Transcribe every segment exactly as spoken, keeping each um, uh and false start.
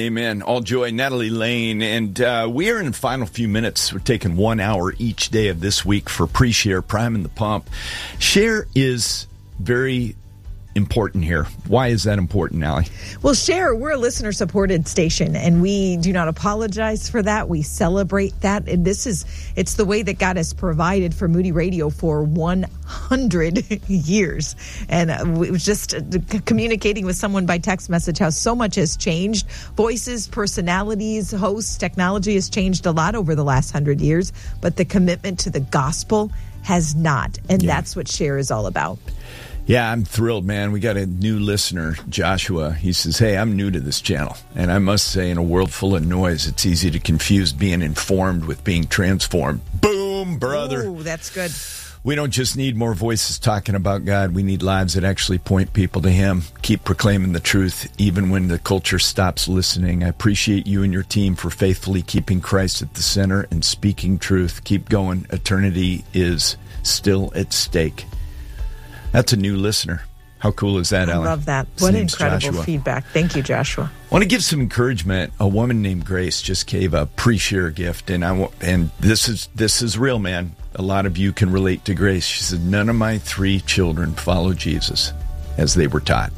Amen. All joy, Natalie Lane. And uh, we are in the final few minutes. We're taking one hour each day of this week for pre-share, priming the pump. Share is very important here. Why is that important, Allie? Well, Share, we're a listener-supported station, and we do not apologize for that. We celebrate that. And this is, it's the way that God has provided for Moody Radio for one hundred years. And uh, it was just uh, communicating with someone by text message how so much has changed. Voices, personalities, hosts, technology has changed a lot over the last hundred years, but the commitment to the gospel has not. And yeah. That's what Share is all about. Yeah, I'm thrilled, man. We got a new listener, Joshua. He says, hey, I'm new to this channel. And I must say, in a world full of noise, it's easy to confuse being informed with being transformed. Boom, brother. Ooh, that's good. We don't just need more voices talking about God. We need lives that actually point people to Him. Keep proclaiming the truth, even when the culture stops listening. I appreciate you and your team for faithfully keeping Christ at the center and speaking truth. Keep going. Eternity is still at stake. That's a new listener. How cool is that, I Ellen? I love that. What incredible Joshua. feedback. Thank you, Joshua. I want to give some encouragement. A woman named Grace just gave a pre-share gift, and I and this is this is real, man. A lot of you can relate to Grace. She said, none of my three children follow Jesus as they were taught.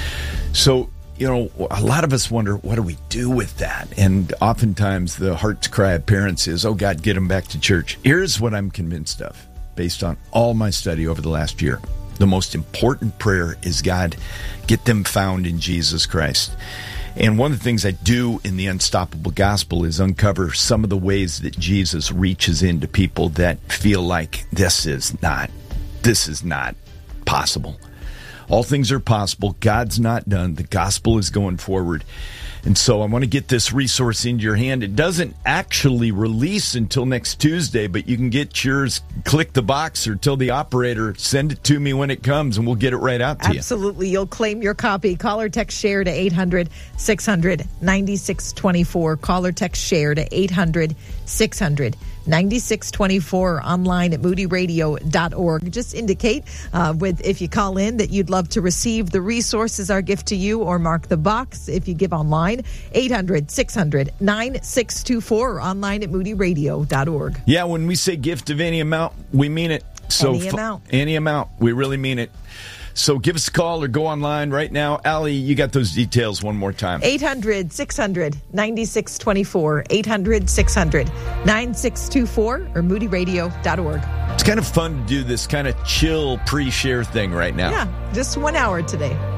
So, you know, a lot of us wonder, what do we do with that? And oftentimes the heart's cry of parents is, oh, God, get them back to church. Here's what I'm convinced of, based on all my study over the last year. The most important prayer is, God, get them found in Jesus Christ. And one of the things I do in the Unstoppable Gospel is uncover some of the ways that Jesus reaches into people that feel like this is not, this is not possible. All things are possible. God's not done. The gospel is going forward. And so I want to get this resource into your hand. It doesn't actually release until next Tuesday, but you can get yours, click the box, or tell the operator, send it to me when it comes, and we'll get it right out to Absolutely. you. Absolutely. You'll claim your copy. Call or text SHARE to eight hundred, six hundred, ninety-six twenty-four. Call or text SHARE to eight hundred, six hundred, ninety-six twenty-four, online at moody radio dot org. Just indicate uh, with if you call in that you'd love to receive the resources, our gift to you, or mark the box if you give online, eight hundred, six hundred, ninety-six twenty-four, online at moody radio dot org. Yeah, when we say gift of any amount, we mean it. So any amount. F- any amount. We really mean it. So give us a call or go online right now. Allie, you got those details one more time. eight hundred, six hundred, ninety-six twenty-four, eight hundred, six hundred, ninety-six twenty-four, or moody radio dot org. It's kind of fun to do this kind of chill pre-share thing right now. Yeah, just one hour today.